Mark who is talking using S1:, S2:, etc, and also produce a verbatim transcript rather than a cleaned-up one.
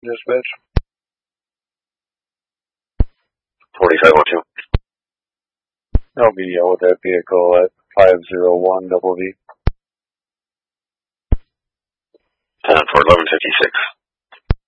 S1: Dispatch.
S2: forty-five oh two.
S1: I'll be out with that vehicle at five oh one double V.
S2: ten for eleven fifty-six.